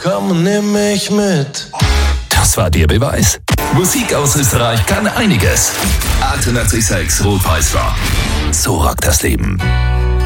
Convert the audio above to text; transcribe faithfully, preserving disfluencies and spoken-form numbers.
Komm, nimm mich mit. Das war der Beweis. Musik aus Österreich kann einiges. achtundachtzig Komma sechs Rot-Weiß Rock. So rockt das Leben.